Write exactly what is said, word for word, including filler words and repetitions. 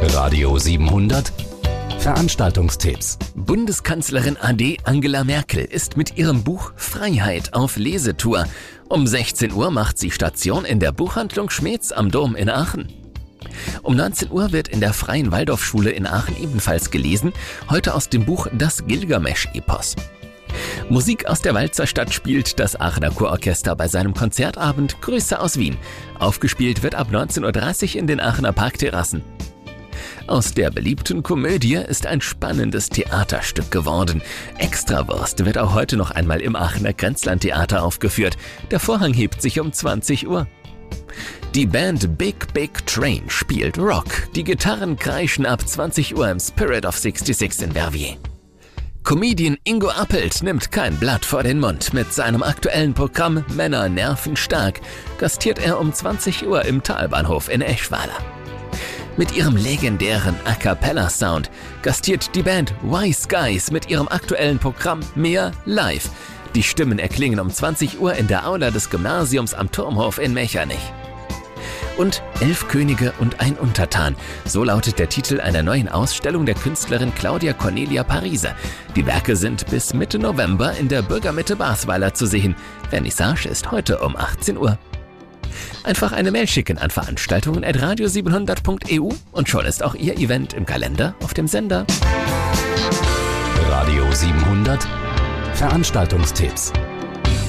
Radio siebenhundert Veranstaltungstipps. Bundeskanzlerin A D Angela Merkel ist mit ihrem Buch Freiheit auf Lesetour. Um sechzehn Uhr macht sie Station in der Buchhandlung Schmeetz am Dom in Aachen. Um neunzehn Uhr wird in der Freien Waldorfschule in Aachen ebenfalls gelesen, heute aus dem Buch Das Gilgamesch-Epos. Musik aus der Walzerstadt spielt das Aachener Kurorchester bei seinem Konzertabend Grüße aus Wien. Aufgespielt wird ab neunzehn Uhr dreißig in den Aachener Parkterrassen. Aus der beliebten Komödie ist ein spannendes Theaterstück geworden. Extrawurst wird auch heute noch einmal im Aachener Grenzlandtheater aufgeführt. Der Vorhang hebt sich um zwanzig Uhr. Die Band Big Big Train spielt Rock. Die Gitarren kreischen ab zwanzig Uhr im Spirit of sechsundsechzig in Verviers. Comedian Ingo Appelt nimmt kein Blatt vor den Mund. Mit seinem aktuellen Programm Männer nerven stark gastiert er um zwanzig Uhr im Talbahnhof in Eschweiler. Mit ihrem legendären A-Cappella-Sound gastiert die Band Wise Guys mit ihrem aktuellen Programm Mehr live. Die Stimmen erklingen um zwanzig Uhr in der Aula des Gymnasiums am Turmhof in Mechernich. Und Elf Könige und ein Untertan. So lautet der Titel einer neuen Ausstellung der Künstlerin Claudia Cornelia Pariser. Die Werke sind bis Mitte November in der Bürgermitte Basweiler zu sehen. Vernissage ist heute um achtzehn Uhr. Einfach eine Mail schicken an veranstaltungen at radio siebenhundert punkt e u und schon ist auch Ihr Event im Kalender auf dem Sender. Radio siebenhundert Veranstaltungstipps.